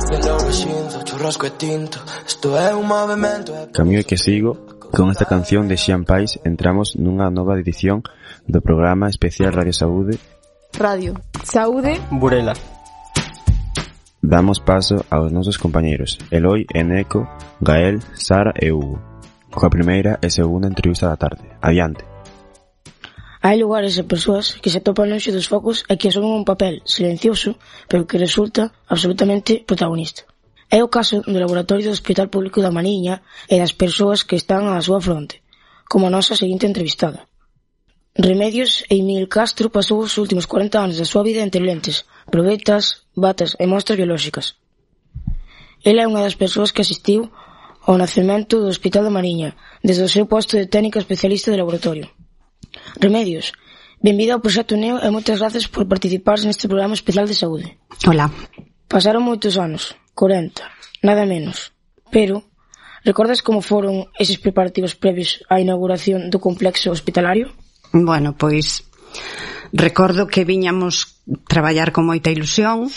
Camiño que sigo. Con esta canción de Xian Pais entramos nunha nova edición do programa especial Radio Saúde. Radio Saúde Burela. Damos paso aos nosos compañeiros Eloi, Eneco, Gael, Sara e Hugo, coa primeira e segunda entrevista da tarde. Adiante. Hai lugares e persoas que se atopan lonxe dos focos e que asumen un papel silencioso, pero que resulta absolutamente protagonista. É o caso do laboratorio do Hospital Público da Mariña e das persoas que están á súa fronte, como a nosa seguinte entrevistada. Remedios Emil Castro pasou os últimos 40 anos da súa vida entre lentes, probetas, batas e mostras biolóxicas. Ela é unha das persoas que asistiu ao nacemento do Hospital da Mariña, desde o seu posto de técnica especialista de laboratorio. Remedios, benvida ao Proxecto Neo e moitas gracias por participar neste programa especial de saúde. Hola. Pasaron moitos anos, 40, nada menos. Pero, recordas como foron eses preparativos previos á inauguración do complexo hospitalario? Bueno, pois recordo que viñamos traballar con moita ilusión.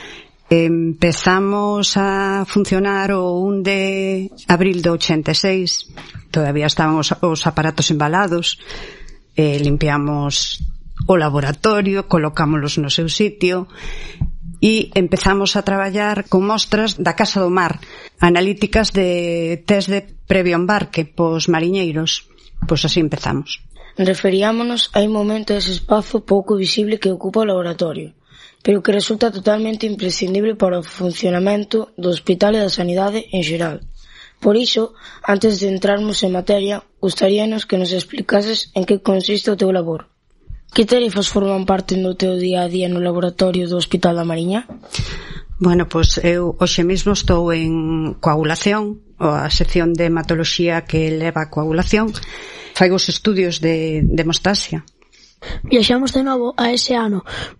Empezamos a funcionar o 1 de abril do 86. Todavía estaban os aparatos embalados. Limpiamos o laboratorio, colocámolos no seu sitio e empezamos a traballar con mostras da Casa do Mar, analíticas de test de previo embarque pos mariñeiros. Pois así empezamos. Referíamonos a un momento dese espazo pouco visible que ocupa o laboratorio, pero que resulta totalmente imprescindible para o funcionamento do hospital e da sanidade en xeral. Por iso, antes de entrarmos en materia, gustaríanos que nos explicases en que consiste o teu labor. Que tarefas forman parte do teu día a día no laboratorio do Hospital da Mariña? Bueno, pois eu hoxe mesmo estou en coagulación, a sección de hematoloxía que leva a coagulación. Faigo os estudios de hemostasia. Viaxamos de novo a ese ano,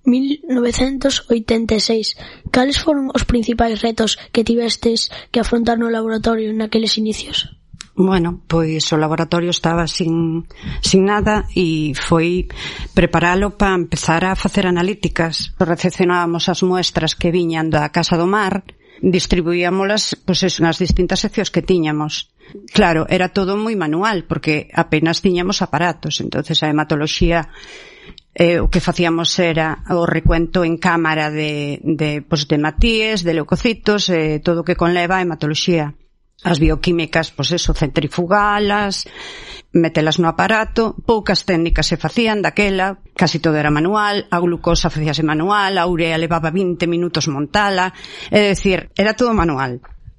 1986. Cales foron os principais retos que tivestes que afrontar no laboratorio naqueles inicios? Bueno, pois o laboratorio estaba sin nada e foi preparalo para empezar a facer analíticas. Recepcionábamos as muestras que viñan da Casa do Mar, distribuíamolas pois nas distintas seccións que tiñamos. Claro, era todo moi manual porque apenas tiñamos aparatos, entonces a hematoloxía o que facíamos era o recuento en cámara de hematíes, de leucocitos, todo o que conleva a hematoloxía. As bioquímicas, pois eso, centrifugalas, metelas no aparato, poucas técnicas se facían daquela, casi todo era manual, a glucosa facíase manual, a urea levaba 20 minutos montala, é dicir, era todo manual.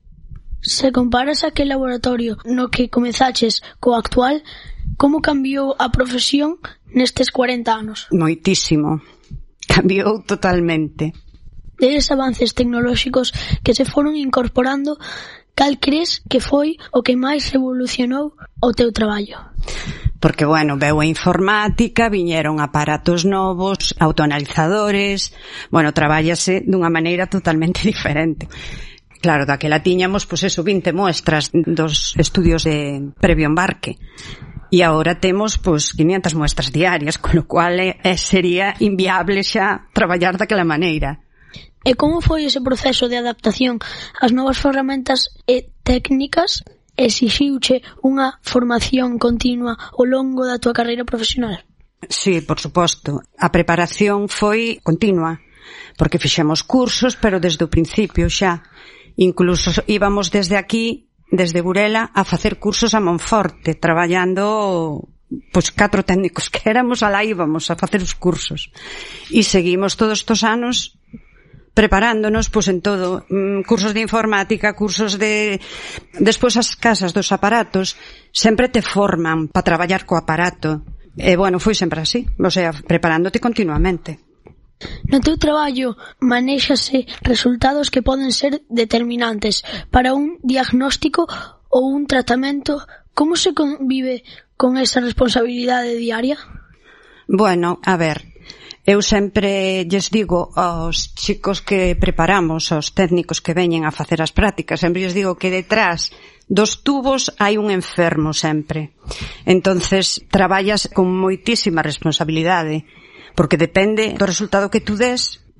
Se comparas aquel laboratorio no que comezaches co actual, como cambiou a profesión nestes 40 anos? Moitísimo. Cambiou totalmente. Deles avances tecnolóxicos que se foron incorporando, cal crees que foi o que máis revolucionou o teu traballo? Porque, bueno, veu a informática, viñeron aparatos novos, autoanalizadores, bueno, trabállase dunha maneira totalmente diferente. Claro, daquela tiñamos, pois eso, 20 muestras dos estudios de previo embarque. E agora temos, pois, 500 muestras diarias, con lo cual sería inviable xa traballar daquela maneira. E como foi ese proceso de adaptación ás novas ferramentas e técnicas? Exixiuche unha formación continua ao longo da tua carreira profesional? Sí, por suposto. A preparación foi continua, porque fixemos cursos, pero desde o principio xa. Incluso íbamos desde aquí, desde Burela, a facer cursos a Monforte, traballando pois 4 técnicos que éramos, alá íbamos a facer os cursos. E seguimos todos estos anos preparándonos, pois en todo, cursos de informática, cursos de... Despois as casas dos aparatos sempre te forman para traballar co aparato. E, bueno, foi sempre así, o sea, preparándote continuamente. No teu traballo manéxase resultados que poden ser determinantes para un diagnóstico ou un tratamento. Como se convive con esa responsabilidade diaria? Bueno, a ver... Eu sempre lles digo aos chicos que preparamos, aos técnicos que veñen a facer as prácticas, sempre lles digo que detrás dos tubos hai un enfermo sempre. Entonces, traballas con moitísima responsabilidade, porque depende do resultado que tú des,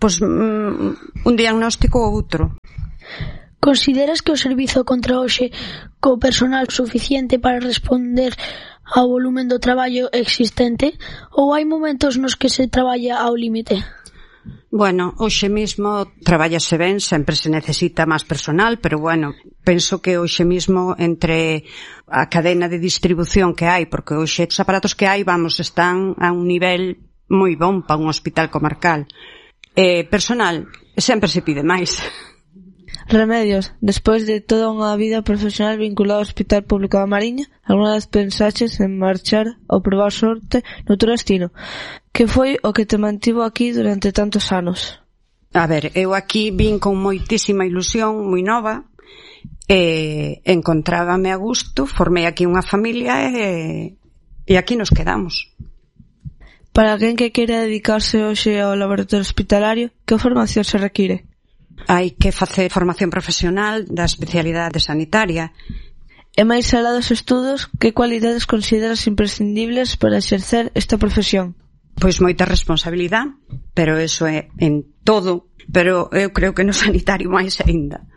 pois, un diagnóstico ou outro. Consideras que o servizo conta hoxe co personal suficiente para responder ao volumen do traballo existente ou hai momentos nos que se traballa ao límite? Bueno, hoxe mesmo trabállase ben, sempre se necesita máis personal, pero bueno, penso que hoxe mesmo entre a cadena de distribución que hai, porque hoxe os aparatos que hai, están a un nivel moi bon para un hospital comarcal. Personal, sempre se pide máis. Remedios, despois de toda unha vida profesional vinculada ao Hospital Público da Mariña, alguna vez pensaches en marchar ou probar sorte noutro destino? Que foi o que te mantivo aquí durante tantos anos? A ver, eu aquí vin con moitísima ilusión, moi nova, encontrábame a gusto, formei aquí unha familia e aquí nos quedamos. Para quen que queira dedicarse hoxe ao laboratorio hospitalario, que formación se require? Hai que facer formación profesional da especialidade sanitaria. E máis alá dos estudos, que cualidades consideras imprescindibles para exercer esta profesión? Pois moita responsabilidade, pero eso é en todo, pero eu creo que no sanitario máis aínda.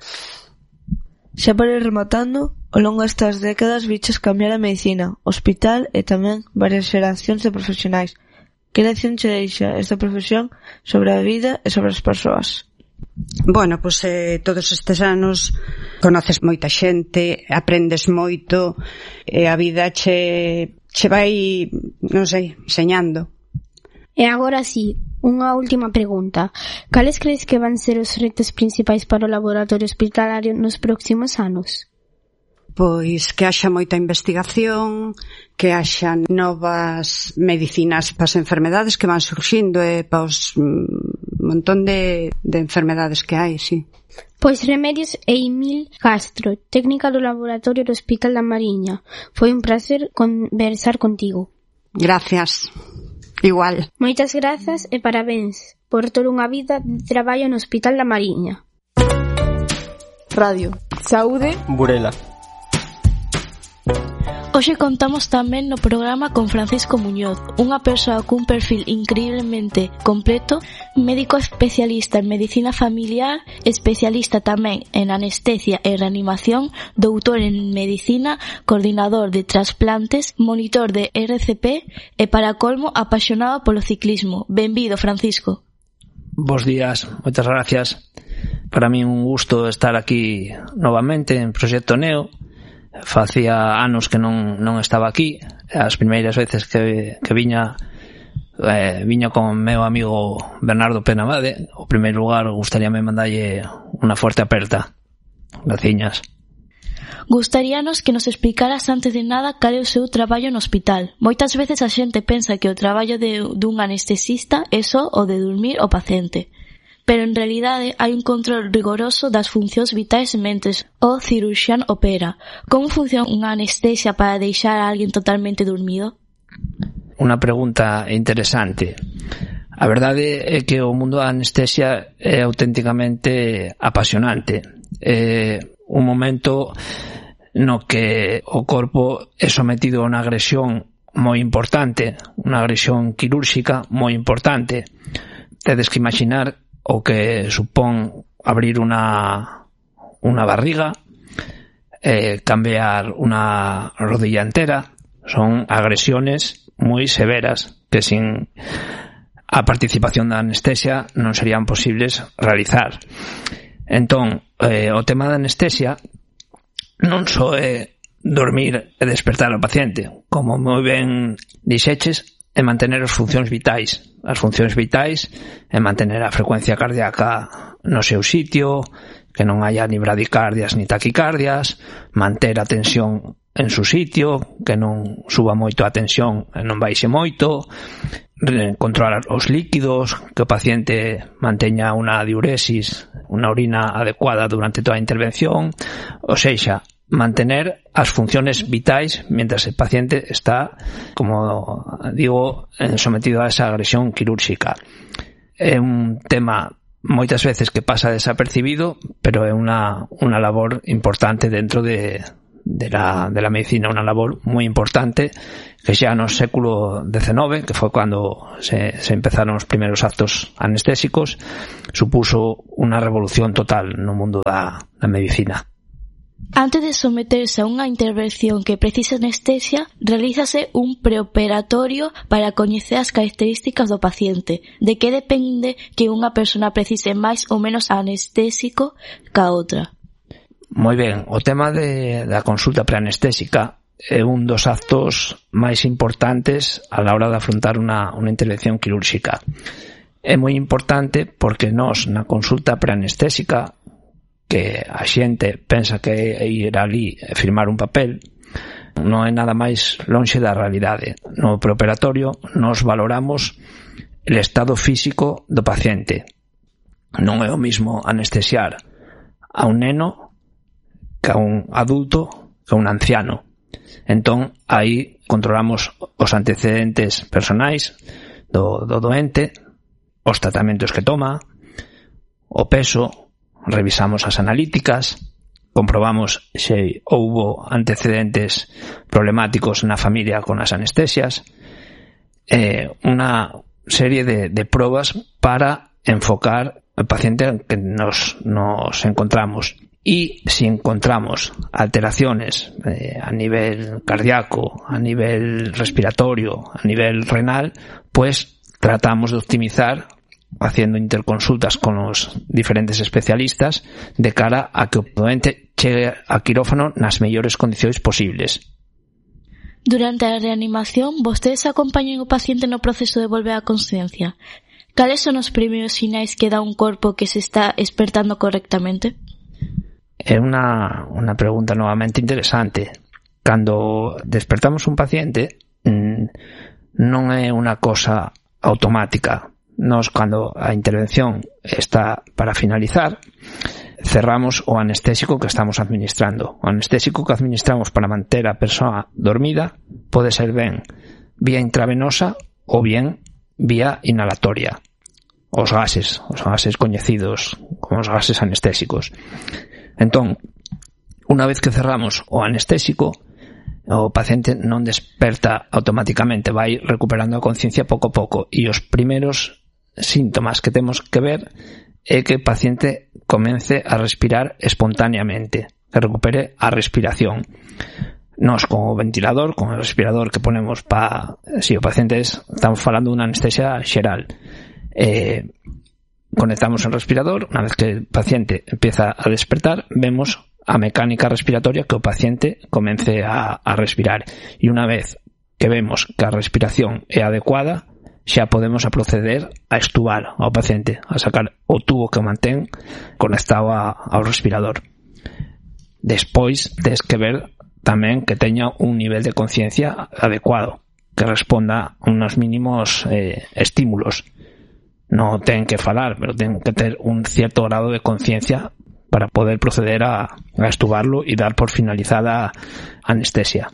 Xa para ir rematando, ao longo destas décadas viches cambiar a medicina, hospital e tamén varias xeracións de profesionais. Que lección che deixa esta profesión sobre a vida e sobre as persoas? Bueno, pois todos estes anos conoces moita xente, aprendes moito e a vida che vai, non sei, enseñando. E agora sí, unha última pregunta. Cales crees que van ser os retos principais para o laboratorio hospitalario nos próximos anos? Pois que haxa moita investigación, que haxa novas medicinas para as enfermedades que van surxindo e para os montón de enfermedades que hai, sí. Pois Remedios Eimil Castro, técnica do laboratorio do Hospital da Mariña. Foi un placer conversar contigo. Gracias. Igual. Moitas grazas e parabéns por toda unha vida de traballo no Hospital da Mariña. Radio Saúde Burela. Hoxe contamos tamén no programa con Francisco Muñoz, unha persoa cun perfil increíblemente completo, médico especialista en medicina familiar, especialista tamén en anestesia e reanimación, doutor en medicina, coordinador de trasplantes, monitor de RCP e, para colmo, apaixonado polo ciclismo. Benvido, Francisco. Bos días, moitas gracias. Para mí un gusto estar aquí novamente en Proxecto Neo. Facía anos que non estaba aquí. As primeiras veces que viña con o meu amigo Bernardo Penamade. O primeiro lugar, gustaríame mandalle unha forte aperta. Graciñas. Gustaríanos que nos explicaras antes de nada cal é o seu traballo no hospital. Moitas veces a xente pensa que o traballo dun anestesista é só o de dormir o paciente. Pero en realidade hai un control rigoroso das funcións vitais mentres o cirurxián opera. Como funciona unha anestesia para deixar a alguén totalmente dormido? Unha pregunta interesante. A verdade é que o mundo da anestesia é auténticamente apasionante. É un momento no que o corpo é sometido a unha agresión moi importante, unha agresión quirúrxica moi importante. Tedes que imaginar o que supón abrir unha barriga, cambiar unha rodilla entera. Son agresiones moi severas que sin a participación da anestesia non serían posibles realizar. Entón, o tema da anestesia non só é dormir e despertar ao paciente, como moi ben dixeches, é mantener as funcións vitais. As funcións vitais é mantener a frecuencia cardíaca no seu sitio, que non haya ni bradicardias ni taquicardias, manter a tensión en su sitio, que non suba moito a tensión e non baixe moito, controlar os líquidos, que o paciente manteña unha diuresis, unha orina adecuada durante toda a intervención, ou seja, mantener as funciones vitais mientras el paciente está, como digo, sometido a esa agresión quirúrxica. É un tema moitas veces que pasa desapercibido, pero é unha labor importante dentro de la medicina, una labor muy importante que xa no século XIX, que foi cando se empezaron os primeiros actos anestésicos, supuso unha revolución total no mundo da medicina. Antes de someterse a unha intervención que precisa anestesia, realízase un preoperatorio para coñecer as características do paciente. De que depende que unha persona precise máis ou menos anestésico ca outra? Moi ben, o tema da consulta preanestésica é un dos actos máis importantes a la hora de afrontar unha intervención quirúrxica. É moi importante porque nós na consulta preanestésica, que a xente pensa que é ir ali e firmar un papel, non é nada máis lonxe da realidade. No preoperatorio nos valoramos el estado físico do paciente. Non é o mismo anestesiar a un neno que a un adulto, que a un anciano. Entón, aí controlamos os antecedentes personais do doente, os tratamentos que toma, o peso, revisamos as analíticas, comprobamos se houbo antecedentes problemáticos na familia con as anestesias, unha serie de probas para enfocar o paciente que nos encontramos. Y si encontramos alteraciones a nivel cardíaco, a nivel respiratorio, a nivel renal, pues tratamos de optimizar haciendo interconsultas con los diferentes especialistas de cara a que o doente chegue a quirófano nas mellores condicións posibles. Durante a reanimación, vostedes acompañan o paciente no proceso de volver á consciencia. Cales son os primeiros sinais que dá un corpo que se está despertando correctamente? É unha pregunta novamente interesante. Cando despertamos un paciente, non é unha cosa automática. Nos, cando a intervención está para finalizar, cerramos o anestésico que estamos administrando. O anestésico que administramos para manter a persoa dormida pode ser ben vía intravenosa ou bien vía inhalatoria. Os gases coñecidos como os gases anestésicos. Entón, unha vez que cerramos o anestésico, o paciente non desperta automáticamente, vai recuperando a conciencia pouco a pouco, e os primeiros síntomas que temos que ver é que o paciente comece a respirar espontáneamente, que recupere a respiración. Nos, con o ventilador, con o respirador que ponemos si o paciente estamos falando dunha anestesia xeral, conectamos el respirador. Una vez que el paciente empieza a despertar, vemos a mecánica respiratoria que o paciente comence a respirar, e unha vez que vemos que a respiración é adecuada, xa podemos a proceder a extubar ao paciente, a sacar o tubo que o mantén conectado ao respirador. Despois tens que ver tamén que teña un nivel de conciencia adecuado, que responda a unos mínimos estímulos. No ten que falar, pero ten que ter un cierto grado de conciencia para poder proceder a extubarlo e dar por finalizada a anestesia.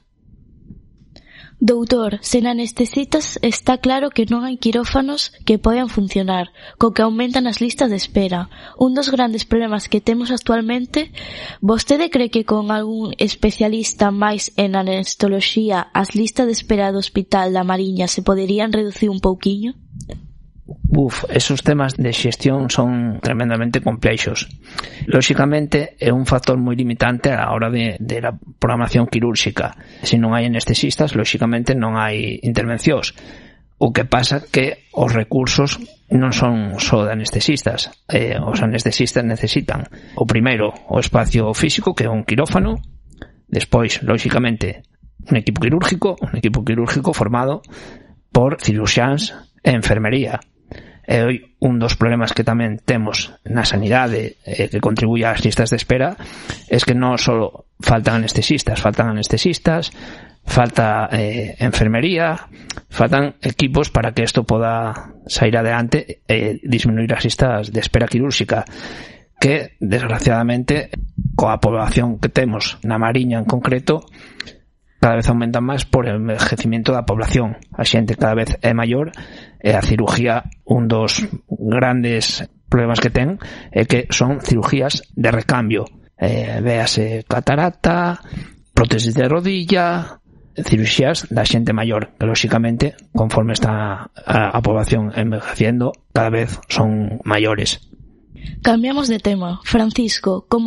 Doutor, sen anestesitas está claro que non hai quirófanos que poden funcionar, co que aumentan as listas de espera. Un dos grandes problemas que temos actualmente, vostede cree que con algún especialista máis en anestoloxía as listas de espera do Hospital da Mariña se poderían reducir un pouquiño? Esos temas de xestión son tremendamente complexos. Lóxicamente é un factor moi limitante a hora de la programación quirúrxica. Se non hai anestesistas, lóxicamente non hai intervencións. O que pasa que os recursos non son só de anestesistas. Os anestesistas necesitan, o primeiro, o espacio físico, que é un quirófano. Despois, lóxicamente, un equipo quirúrgico formado por ciruxáns e enfermería. E hoy un dos problemas que tamén temos na sanidade que contribuye ás listas de espera es que non só faltan anestesistas, falta enfermería, faltan equipos para que isto poda sair adelante e disminuir as listas de espera quirúrxica, que desgraciadamente coa población que temos na Mariña en concreto cada vez aumentan máis por el envejecimiento da población. A xente cada vez é maior e a cirugía, un dos grandes problemas que ten é que son cirugías de recambio. Véase catarata, prótesis de rodilla, cirugías da xente maior, que lóxicamente, conforme está a población envejeciendo, cada vez son maiores. Cambiamos de tema. Francisco, como